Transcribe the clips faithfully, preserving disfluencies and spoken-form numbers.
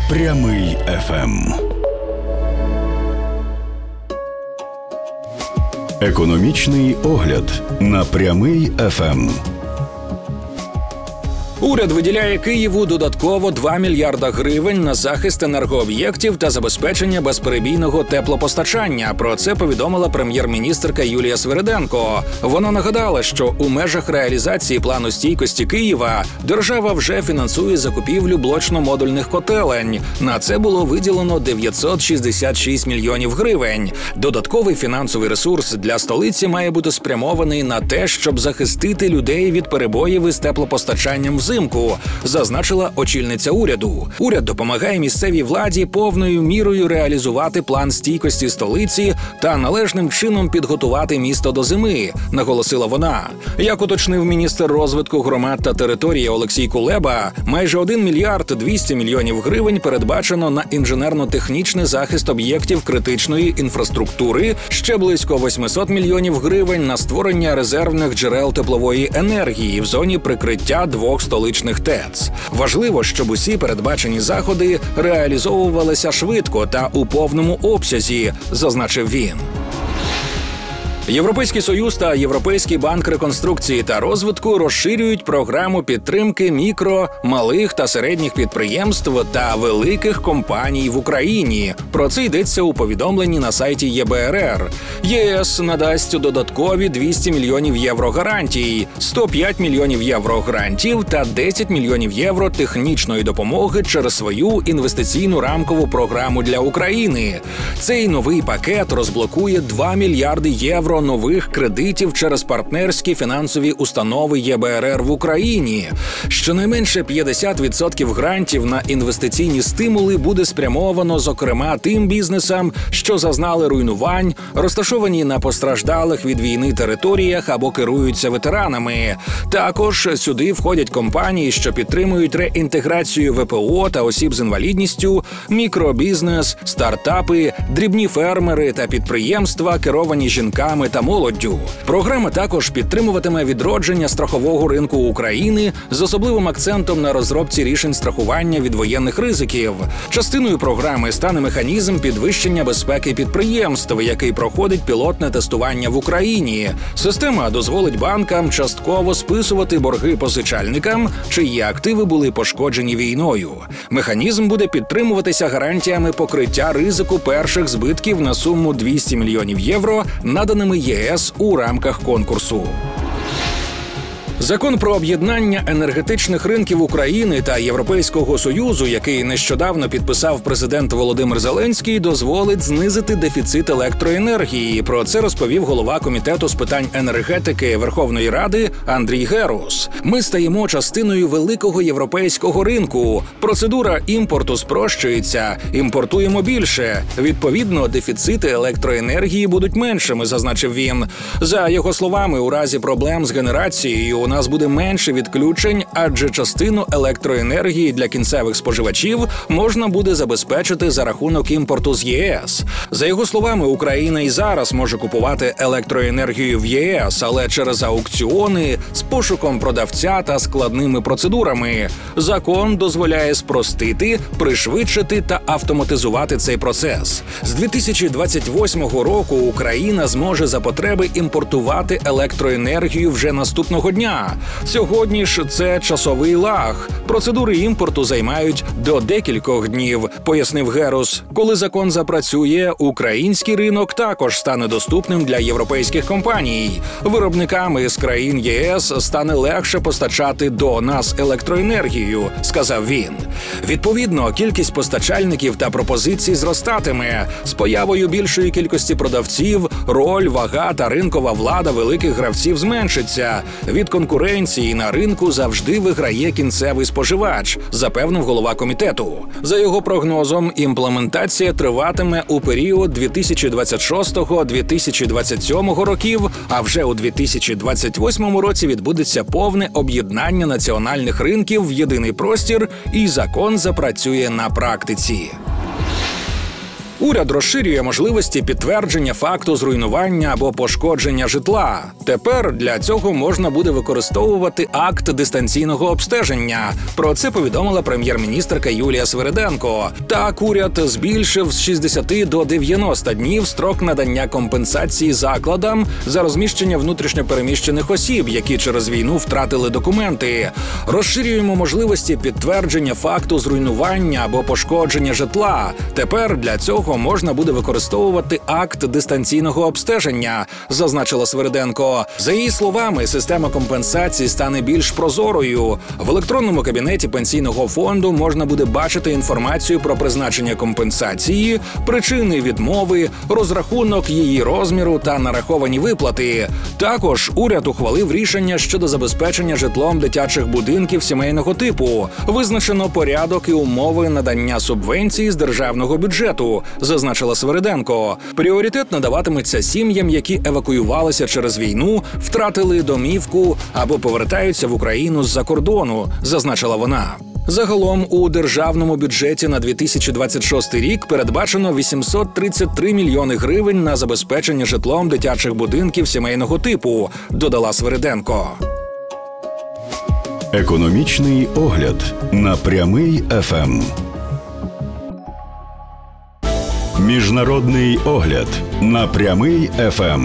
Прямий еф ем. Економічний огляд на Прямий еф ем. Уряд виділяє Києву додатково два мільярда гривень на захист енергооб'єктів та забезпечення безперебійного теплопостачання. Про це повідомила прем'єр-міністерка Юлія Свириденко. Вона нагадала, що у межах реалізації плану стійкості Києва держава вже фінансує закупівлю блочно-модульних котелень. На це було виділено дев'ятсот шістдесят шість мільйонів гривень. Додатковий фінансовий ресурс для столиці має бути спрямований на те, щоб захистити людей від перебоїв із теплопостачанням взимку. Взимку, зазначила очільниця уряду. Уряд допомагає місцевій владі повною мірою реалізувати план стійкості столиці та належним чином підготувати місто до зими, наголосила вона. Як уточнив міністр розвитку громад та території Олексій Кулеба, майже один мільярд двісті мільйонів гривень передбачено на інженерно-технічний захист об'єктів критичної інфраструктури, ще близько восьмисот мільйонів гривень на створення резервних джерел теплової енергії в зоні прикриття двох столичних ТЕЦ. Важливо, щоб усі передбачені заходи реалізовувалися швидко та у повному обсязі, зазначив він. Європейський Союз та Європейський банк реконструкції та розвитку розширюють програму підтримки мікро, малих та середніх підприємств та великих компаній в Україні. Про це йдеться у повідомленні на сайті є бе ер ер. ЄС надасть додаткові двісті мільйонів євро гарантій, сто п'ять мільйонів євро грантів та десять мільйонів євро технічної допомоги через свою інвестиційну рамкову програму для України. Цей новий пакет розблокує два мільярди євро нових кредитів через партнерські фінансові установи є бе ер ер в Україні. Щонайменше п'ятдесят відсотків грантів на інвестиційні стимули буде спрямовано, зокрема, тим бізнесам, що зазнали руйнувань, розташовані на постраждалих від війни територіях або керуються ветеранами. Також сюди входять компанії, що підтримують реінтеграцію ве пе о та осіб з інвалідністю, мікробізнес, стартапи, дрібні фермери та підприємства, керовані жінками та молоддю. Програма також підтримуватиме відродження страхового ринку України з особливим акцентом на розробці рішень страхування від воєнних ризиків. Частиною програми стане механізм підвищення безпеки підприємств, який проходить пілотне тестування в Україні. Система дозволить банкам частково списувати борги позичальникам, чиї активи були пошкоджені війною. Механізм буде підтримуватися гарантіями покриття ризику перших збитків на суму двісті мільйонів євро, наданими ЄС у рамках конкурсу. Закон про об'єднання енергетичних ринків України та Європейського Союзу, який нещодавно підписав президент Володимир Зеленський, дозволить знизити дефіцит електроенергії. Про це розповів голова Комітету з питань енергетики Верховної Ради Андрій Герус. Ми стаємо частиною великого європейського ринку. Процедура імпорту спрощується, імпортуємо більше. Відповідно, дефіцити електроенергії будуть меншими, зазначив він. За його словами, у разі проблем з генерацією у нас буде менше відключень, адже частину електроенергії для кінцевих споживачів можна буде забезпечити за рахунок імпорту з ЄС. За його словами, Україна і зараз може купувати електроенергію в ЄС, але через аукціони, з пошуком продавця та складними процедурами. Закон дозволяє спростити, пришвидшити та автоматизувати цей процес. З дві тисячі двадцять восьмого року Україна зможе за потреби імпортувати електроенергію вже наступного дня. Сьогодні ж це часовий лаг. Процедури імпорту займають до декількох днів, пояснив Герус. Коли закон запрацює, український ринок також стане доступним для європейських компаній. Виробникам із країн ЄС стане легше постачати до нас електроенергію, сказав він. Відповідно, кількість постачальників та пропозицій зростатиме. З появою більшої кількості продавців роль, вага та ринкова влада великих гравців зменшиться. Від конкуренції на ринку завжди виграє кінцевий споживач, запевнив голова комітету. За його прогнозом, імплементація триватиме у період дві тисячі двадцять шостого - дві тисячі двадцять сьомого років, а вже у дві тисячі двадцять восьмому році відбудеться повне об'єднання національних ринків в єдиний простір, і закон запрацює на практиці. Уряд розширює можливості підтвердження факту зруйнування або пошкодження житла. Тепер для цього можна буде використовувати акт дистанційного обстеження. Про це повідомила прем'єр-міністерка Юлія Свириденко. Так, уряд збільшив з шістдесяти до дев'яноста днів строк надання компенсації закладам за розміщення внутрішньо переміщених осіб, які через війну втратили документи. Розширюємо можливості підтвердження факту зруйнування або пошкодження житла. Тепер для цього можна буде використовувати акт дистанційного обстеження, зазначила Свириденко. За її словами, система компенсації стане більш прозорою. В електронному кабінеті пенсійного фонду можна буде бачити інформацію про призначення компенсації, причини відмови, розрахунок її розміру та нараховані виплати. Також уряд ухвалив рішення щодо забезпечення житлом дитячих будинків сімейного типу. Визначено порядок і умови надання субвенції з державного бюджету, зазначила Свириденко. Пріоритет надаватиметься сім'ям, які евакуювалися через війну, втратили домівку або повертаються в Україну з-за кордону, зазначила вона. Загалом у державному бюджеті на дві тисячі двадцять шостий рік передбачено вісімсот тридцять три мільйони гривень на забезпечення житлом дитячих будинків сімейного типу, додала Свириденко. Економічний огляд на Прямий еф ем. Міжнародний огляд на Прямий еф ем.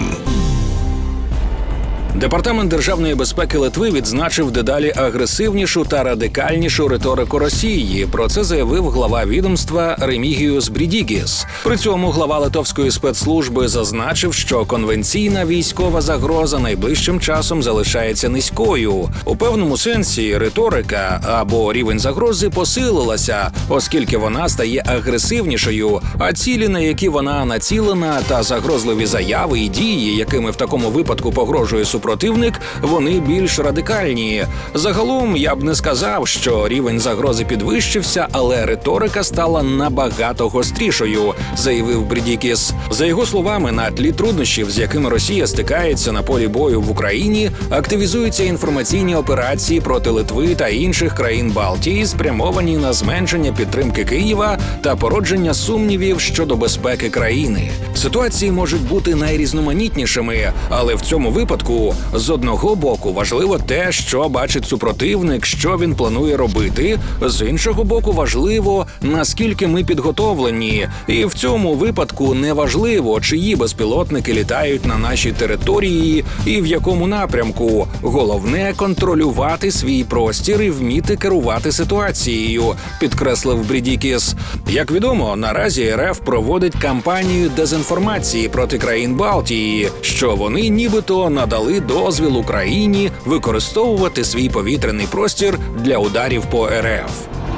Департамент державної безпеки Литви відзначив дедалі агресивнішу та радикальнішу риторику Росії. Про це заявив глава відомства Ремігіус Брідігіс. При цьому глава литовської спецслужби зазначив, що конвенційна військова загроза найближчим часом залишається низькою. У певному сенсі риторика або рівень загрози посилилася, оскільки вона стає агресивнішою, а цілі, на які вона націлена, та загрозливі заяви і дії, якими в такому випадку погрожує супротивник, вони більш радикальні. Загалом, я б не сказав, що рівень загрози підвищився, але риторика стала набагато гострішою, заявив Брідігіс. За його словами, на тлі труднощів, з якими Росія стикається на полі бою в Україні, активізуються інформаційні операції проти Литви та інших країн Балтії, спрямовані на зменшення підтримки Києва та породження сумнівів щодо безпеки країни. Ситуації можуть бути найрізноманітнішими, але в цьому випадку з одного боку важливо те, що бачить супротивник, що він планує робити, з іншого боку важливо, наскільки ми підготовлені. І в цьому випадку не важливо, чиї безпілотники літають на нашій території і в якому напрямку. Головне – контролювати свій простір і вміти керувати ситуацією, підкреслив Брідігіс. Як відомо, наразі ер еф проводить кампанію дезінформації проти країн Балтії, що вони нібито надали дозвіл Україні використовувати свій повітряний простір для ударів по ер еф.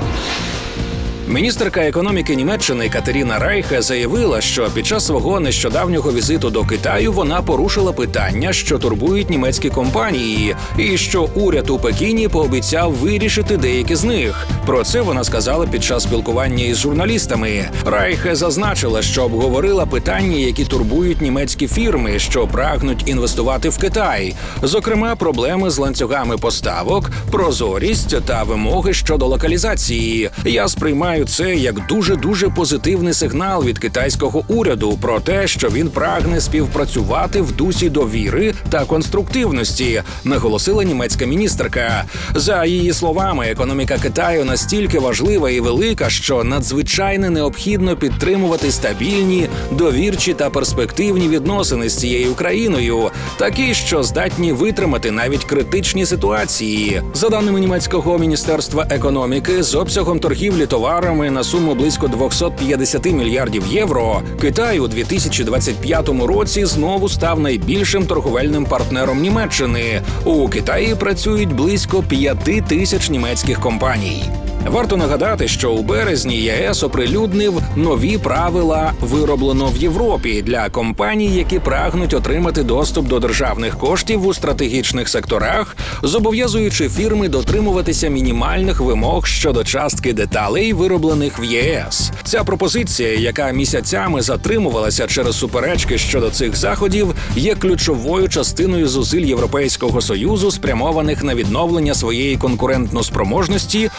Міністерка економіки Німеччини Катеріна Райхе заявила, що під час свого нещодавнього візиту до Китаю вона порушила питання, що турбують німецькі компанії, і що уряд у Пекіні пообіцяв вирішити деякі з них. Про це вона сказала під час спілкування із журналістами. Райхе зазначила, що обговорила питання, які турбують німецькі фірми, що прагнуть інвестувати в Китай. Зокрема, проблеми з ланцюгами поставок, прозорість та вимоги щодо локалізації. Я сприймаю це як дуже-дуже позитивний сигнал від китайського уряду про те, що він прагне співпрацювати в дусі довіри та конструктивності, наголосила німецька міністерка. За її словами, економіка Китаю настільки важлива і велика, що надзвичайно необхідно підтримувати стабільні, довірчі та перспективні відносини з цією країною, такі, що здатні витримати навіть критичні ситуації. За даними німецького міністерства економіки, з обсягом торгівлі товарами на суму близько двісті п'ятдесят мільярдів євро, Китай у дві тисячі двадцять п'ятому році знову став найбільшим торговельним партнером Німеччини. У Китаї працюють близько п'яти тисяч німецьких компаній. Варто нагадати, що у березні ЄС оприлюднив нові правила «Вироблено в Європі» для компаній, які прагнуть отримати доступ до державних коштів у стратегічних секторах, зобов'язуючи фірми дотримуватися мінімальних вимог щодо частки деталей, вироблених в ЄС. Ця пропозиція, яка місяцями затримувалася через суперечки щодо цих заходів, є ключовою частиною зусиль Європейського Союзу, спрямованих на відновлення своєї конкурентноспроможності у повітрі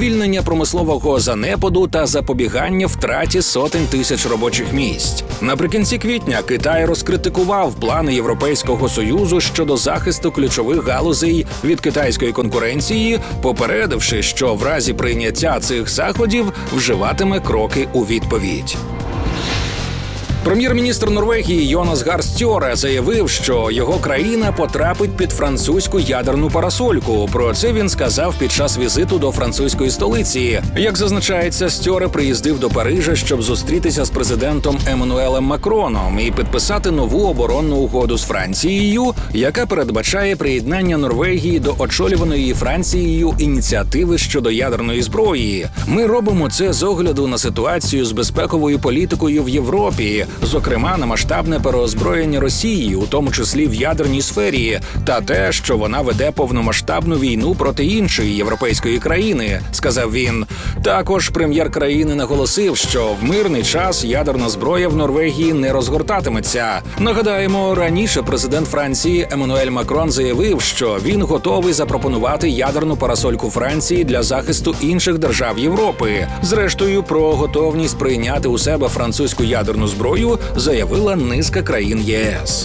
сповільнення промислового занепаду та запобігання втраті сотень тисяч робочих місць. Наприкінці квітня Китай розкритикував плани Європейського Союзу щодо захисту ключових галузей від китайської конкуренції, попередивши, що в разі прийняття цих заходів вживатиме кроки у відповідь. Прем'єр-міністр Норвегії Йонас Гар Стьоре заявив, що його країна потрапить під французьку ядерну парасольку. Про це він сказав під час візиту до французької столиці. Як зазначається, Стьоре приїздив до Парижа, щоб зустрітися з президентом Еммануелем Макроном і підписати нову оборонну угоду з Францією, яка передбачає приєднання Норвегії до очолюваної Францією ініціативи щодо ядерної зброї. Ми робимо це з огляду на ситуацію з безпековою політикою в Європі, зокрема на масштабне переозброєння Росії, у тому числі в ядерній сфері, та те, що вона веде повномасштабну війну проти іншої європейської країни, сказав він. Також прем'єр країни наголосив, що в мирний час ядерна зброя в Норвегії не розгортатиметься. Нагадаємо, раніше президент Франції Еммануель Макрон заявив, що він готовий запропонувати ядерну парасольку Франції для захисту інших держав Європи. Зрештою, про готовність прийняти у себе французьку ядерну зброю заявила низка країн ЄС.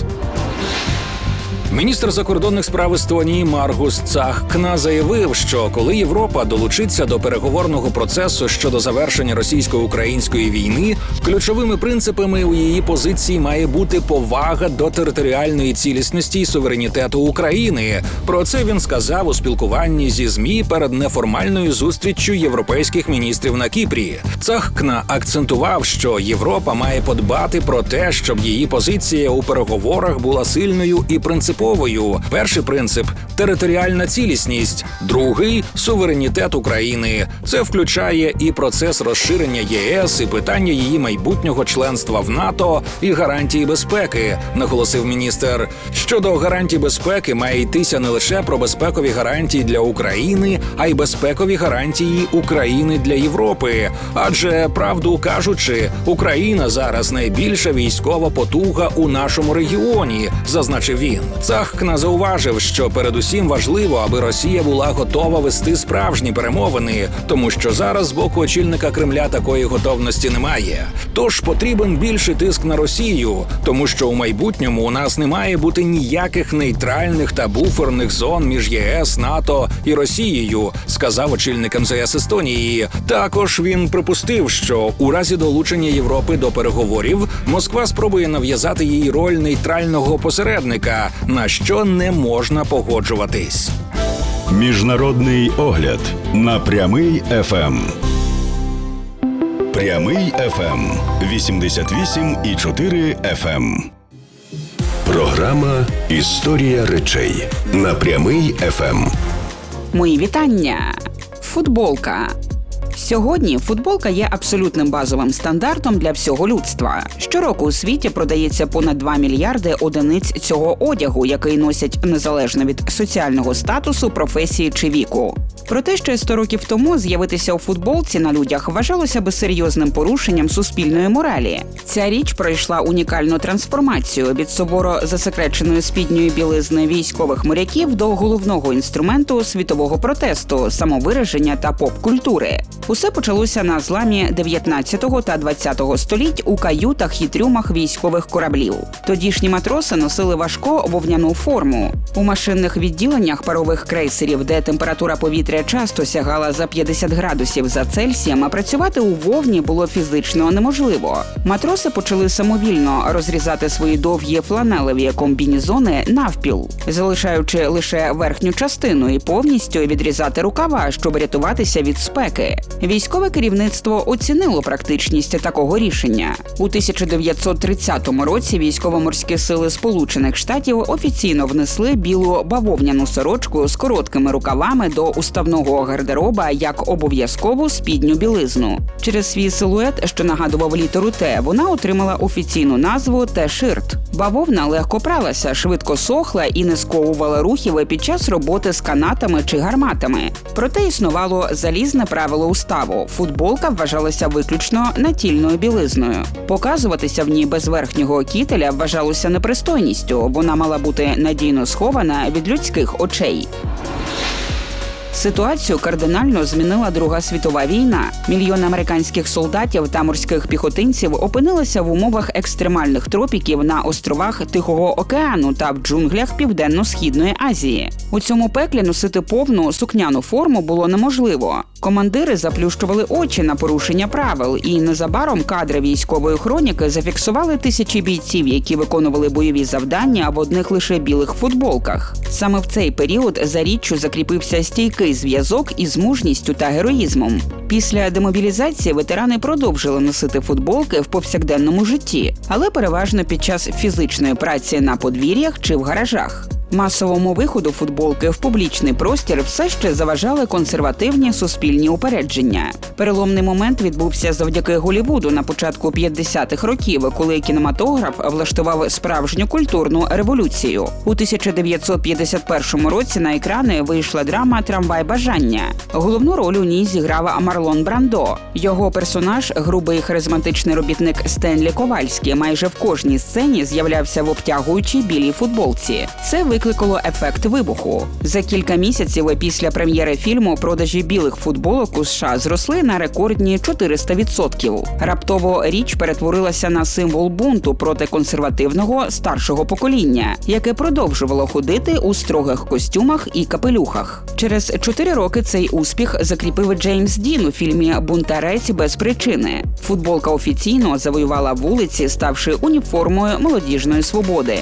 Міністр закордонних справ Естонії Маргус Цахкна заявив, що коли Європа долучиться до переговорного процесу щодо завершення російсько-української війни, ключовими принципами у її позиції має бути повага до територіальної цілісності і суверенітету України. Про це він сказав у спілкуванні зі ЗМІ перед неформальною зустріччю європейських міністрів на Кіпрі. Цахкна акцентував, що Європа має подбати про те, щоб її позиція у переговорах була сильною і принциповою. Перший принцип – територіальна цілісність, другий – суверенітет України. Це включає і процес розширення ЄС, і питання її майбутнього членства в НАТО, і гарантії безпеки, наголосив міністр. Щодо гарантій безпеки, має йтися не лише про безпекові гарантії для України, а й безпекові гарантії України для Європи. Адже, правду кажучи, Україна зараз найбільша військова потуга у нашому регіоні, зазначив він. Цахкна зауважив, що передусім важливо, аби Росія була готова вести справжні перемовини, тому що зараз з боку очільника Кремля такої готовності немає. Тож потрібен більший тиск на Росію, тому що у майбутньому у нас не має бути ніяких нейтральних та буферних зон між ЄС, НАТО і Росією, сказав очільник ем зе ес Естонії. Також він припустив, що у разі долучення Європи до переговорів Москва спробує нав'язати їй роль нейтрального посередника, на що не можна погоджуватись. Міжнародний огляд на Прямий еф ем. Прямий еф ем. вісімдесят вісім і чотири еф ем. Програма «Історія речей» на Прямий еф ем. Мої вітання. Футболка. Сьогодні футболка є абсолютним базовим стандартом для всього людства. Щороку у світі продається понад два мільярди одиниць цього одягу, який носять незалежно від соціального статусу, професії чи віку. Проте ще сто років тому з'явитися у футболці на людях вважалося би серйозним порушенням суспільної моралі. Ця річ пройшла унікальну трансформацію від суворо засекреченої спідньої білизни військових моряків до головного інструменту світового протесту, самовираження та поп-культури. Усе почалося на зламі дев'ятнадцятого та двадцятого століть у каютах і трюмах військових кораблів. Тодішні матроси носили важку вовняну форму. У машинних відділеннях парових крейсерів, де температура повітря часто сягала за п'ятдесят градусів за Цельсієм, а працювати у вовні було фізично неможливо. Матроси почали самовільно розрізати свої довгі фланелеві комбінезони навпіл, залишаючи лише верхню частину і повністю відрізати рукава, щоб рятуватися від спеки. Військове керівництво оцінило практичність такого рішення. У тисяча дев'ятсот тридцятому році військово-морські сили Сполучених Штатів офіційно внесли білу бавовняну сорочку з короткими рукавами до уставного гардероба як обов'язкову спідню білизну. Через свій силует, що нагадував літеру «Т», вона отримала офіційну назву «Т-ширт». Бавовна легко пралася, швидко сохла і не сковувала рухів під час роботи з канатами чи гарматами. Проте існувало залізне правило уставу – футболка вважалася виключно натільною білизною. Показуватися в ній без верхнього кітеля вважалося непристойністю, вона мала бути надійно схована від людських очей. Ситуацію кардинально змінила Друга світова війна. Мільйони американських солдатів та морських піхотинців опинилися в умовах екстремальних тропіків на островах Тихого океану та в джунглях Південно-Східної Азії. У цьому пеклі носити повну сукняну форму було неможливо. Командири заплющували очі на порушення правил, і незабаром кадри військової хроніки зафіксували тисячі бійців, які виконували бойові завдання в одних лише білих футболках. Саме в цей період за річчю закріпився стійкий зв'язок із мужністю та героїзмом. Після демобілізації ветерани продовжили носити футболки в повсякденному житті, але переважно під час фізичної праці на подвір'ях чи в гаражах. Масовому виходу футболки в публічний простір все ще заважали консервативні суспільні упередження. Переломний момент відбувся завдяки Голлівуду на початку п'ятдесятих років, коли кінематограф влаштував справжню культурну революцію. У тисяча дев'ятсот п'ятдесят першому році на екрани вийшла драма «Трамвай бажання». Головну роль у ній зіграв Марлон Брандо. Його персонаж, грубий харизматичний робітник Стенлі Ковальський, майже в кожній сцені з'являвся в обтягуючій білій футболці. Це викликало ефект вибуху. За кілька місяців після прем'єри фільму продажі білих футболок у США зросли на рекордні чотириста відсотків. Раптово річ перетворилася на символ бунту проти консервативного старшого покоління, яке продовжувало ходити у строгих костюмах і капелюхах. Через чотири роки цей успіх закріпив Джеймс Дін у фільмі «Бунтарець без причини». Футболка офіційно завоювала вулиці, ставши уніформою молодіжної свободи.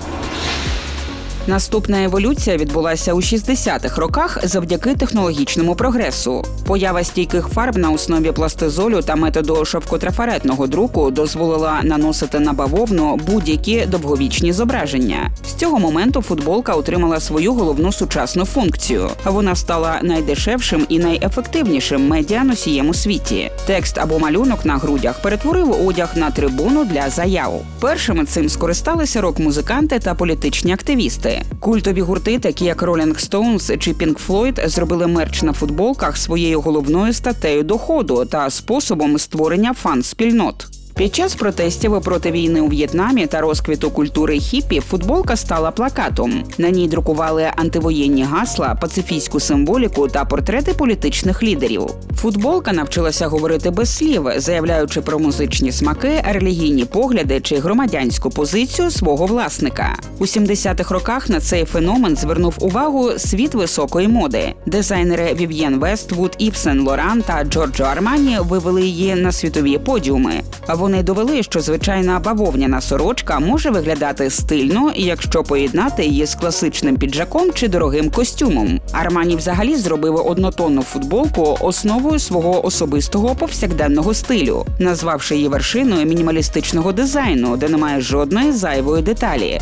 Наступна еволюція відбулася у шістдесятих роках завдяки технологічному прогресу. Поява стійких фарб на основі пластизолю та методу шовкотрафаретного друку дозволила наносити на бавовну будь-які довговічні зображення. З цього моменту футболка отримала свою головну сучасну функцію. Вона стала найдешевшим і найефективнішим медіаносієм у світі. Текст або малюнок на грудях перетворив одяг на трибуну для заяв. Першими цим скористалися рок-музиканти та політичні активісти. Культові гурти, такі як Rolling Stones чи Pink Floyd, зробили мерч на футболках своєю головною статтею доходу та способом створення фан-спільнот. Під час протестів проти війни у В'єтнамі та розквіту культури хіппі футболка стала плакатом. На ній друкували антивоєнні гасла, пацифістську символіку та портрети політичних лідерів. Футболка навчилася говорити без слів, заявляючи про музичні смаки, релігійні погляди чи громадянську позицію свого власника. У сімдесятих роках на цей феномен звернув увагу світ високої моди. Дизайнери Вів'єн Вествуд, Іпсен Лоран та Джорджо Армані вивели її на світові подіуми. Вони довели, що звичайна бавовняна сорочка може виглядати стильно, якщо поєднати її з класичним піджаком чи дорогим костюмом. Армані взагалі зробив однотонну футболку основою свого особистого повсякденного стилю, назвавши її вершиною мінімалістичного дизайну, де немає жодної зайвої деталі.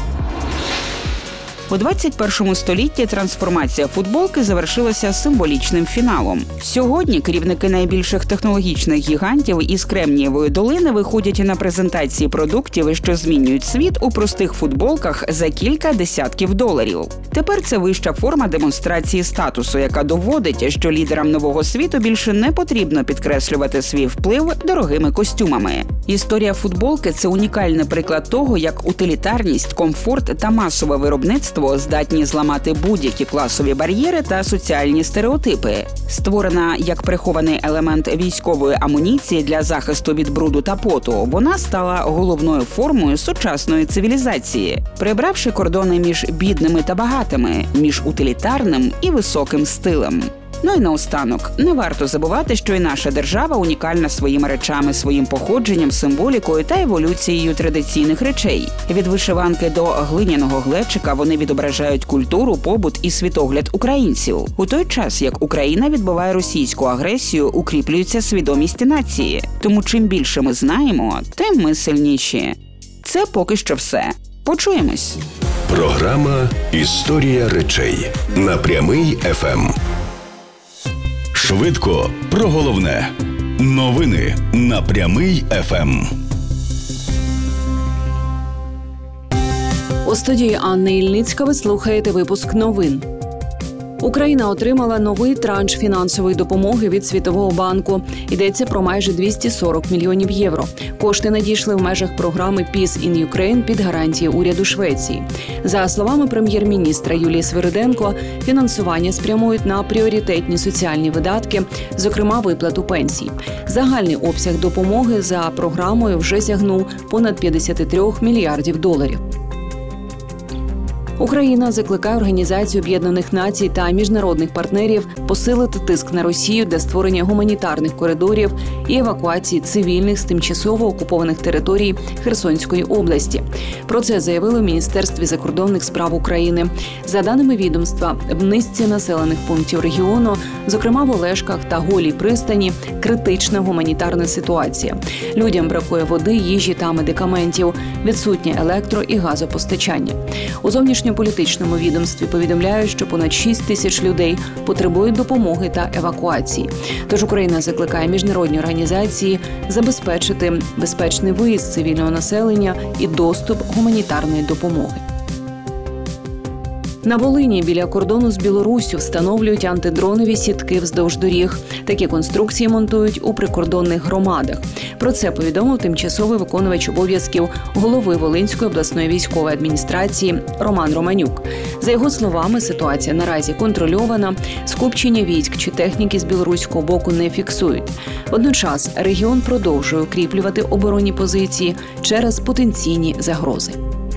У двадцять першому столітті трансформація футболки завершилася символічним фіналом. Сьогодні керівники найбільших технологічних гігантів із Кремнієвої долини виходять на презентації продуктів, що змінюють світ у простих футболках за кілька десятків доларів. Тепер це вища форма демонстрації статусу, яка доводить, що лідерам нового світу більше не потрібно підкреслювати свій вплив дорогими костюмами. Історія футболки – це унікальний приклад того, як утилітарність, комфорт та масове виробництво здатні зламати будь-які класові бар'єри та соціальні стереотипи. Створена як прихований елемент військової амуніції для захисту від бруду та поту, вона стала головною формою сучасної цивілізації, прибравши кордони між бідними та багатими, між утилітарним і високим стилем. Ну і наостанок, не варто забувати, що і наша держава унікальна своїми речами, своїм походженням, символікою та еволюцією традиційних речей. Від вишиванки до глиняного глечика вони відображають культуру, побут і світогляд українців. У той час, як Україна відбиває російську агресію, укріплюється свідомість нації. Тому чим більше ми знаємо, тим ми сильніші. Це поки що все. Почуємось. Програма «Історія речей» на Прямий еф ем. Швидко про головне. Новини на Прямий еф ем. У студії Анни Ільницька ви слухаєте випуск новин. Україна отримала новий транш фінансової допомоги від Світового банку. Йдеться про майже двісті сорок мільйонів євро. Кошти надійшли в межах програми Peace in Ukraine під гарантії уряду Швеції. За словами прем'єр-міністра Юлії Свириденко, фінансування спрямують на пріоритетні соціальні видатки, зокрема виплату пенсій. Загальний обсяг допомоги за програмою вже сягнув понад п'ятдесят три мільярдів доларів. Україна закликає Організацію Об'єднаних Націй та міжнародних партнерів посилити тиск на Росію для створення гуманітарних коридорів і евакуації цивільних з тимчасово окупованих територій Херсонської області. Про це заявили в Міністерстві закордонних справ України. За даними відомства, в низці населених пунктів регіону, зокрема в Олешках та Голій пристані, критична гуманітарна ситуація. Людям бракує води, їжі та медикаментів, відсутнє електро- і газопостачання. У зовнішньополітичному відомстві повідомляють, що понад шість тисяч людей потребують допомоги та евакуації. Тож Україна закликає міжнародні організації забезпечити безпечний виїзд цивільного населення і доступ гуманітарної допомоги. На Волині біля кордону з Білоруссю встановлюють антидронові сітки вздовж доріг. Такі конструкції монтують у прикордонних громадах. Про це повідомив тимчасовий виконувач обов'язків голови Волинської обласної військової адміністрації Роман Романюк. За його словами, ситуація наразі контрольована, скупчення військ чи техніки з білоруського боку не фіксують. Водночас регіон продовжує укріплювати оборонні позиції через потенційні загрози.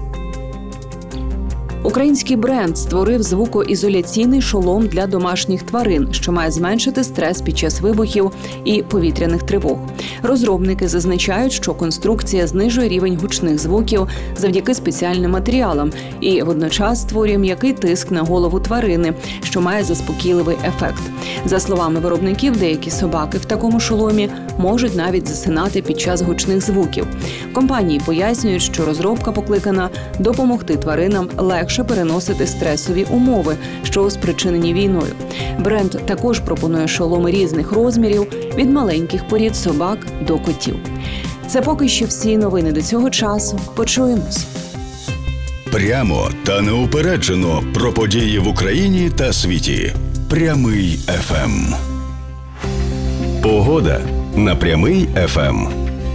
Український бренд створив звукоізоляційний шолом для домашніх тварин, що має зменшити стрес під час вибухів і повітряних тривог. Розробники зазначають, що конструкція знижує рівень гучних звуків завдяки спеціальним матеріалам і водночас створює м'який тиск на голову тварини, що має заспокійливий ефект. За словами виробників, деякі собаки в такому шоломі можуть навіть засинати під час гучних звуків. В компанії пояснюють, що розробка покликана допомогти тваринам легше переносити стресові умови, що спричинені війною. Бренд також пропонує шоломи різних розмірів, від маленьких порід собак до котів. Це поки що всі новини до цього часу. Почуємось. Прямо та неупереджено про події в Україні та світі. Прямий еф ем. Погода на Прямий еф ем.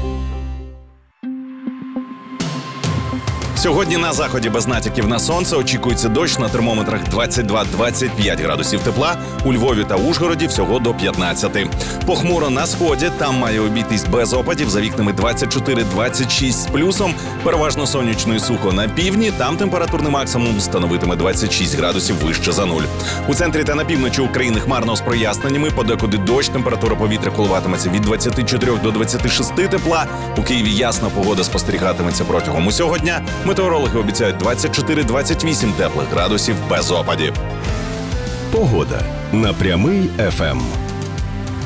Сьогодні на заході без натяків на сонце очікується дощ, на термометрах двадцять два - двадцять п'ять градусів тепла, у Львові та Ужгороді всього до п'ятнадцяти. Похмуро на сході, там має обійтись без опадів, за вікнами двадцять чотири - двадцять шість з плюсом, переважно сонячно і сухо на півдні, там температурний максимум становитиме двадцять шість градусів вище за нуль. У центрі та на півночі України хмарно з проясненнями, подекуди дощ, температура повітря коливатиметься від двадцяти чотирьох до двадцяти шести тепла, у Києві ясна погода спостерігатиметься протягом усього дня. Метеорологи обіцяють двадцять чотири - двадцять вісім теплих градусів без опадів. Погода на Прямий еф ем.